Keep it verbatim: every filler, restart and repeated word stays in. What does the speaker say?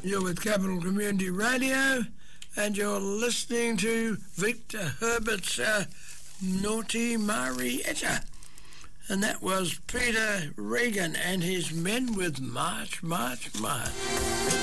You're with Capital Community Radio, and you're listening to Victor Herbert's uh, Naughty Marietta. And that was Peter Regan and his men with March, March, March.